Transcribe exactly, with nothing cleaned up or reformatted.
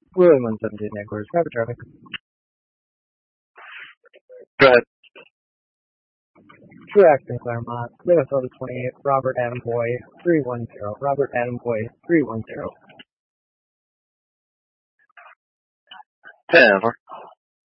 William one seventeen headquarters, rapid traffic. Go ahead. True Action Claremont, Minnesota twenty-eight, Robert Adam Boy, three one zero. Robert Adam Boy, three one zero. ten four.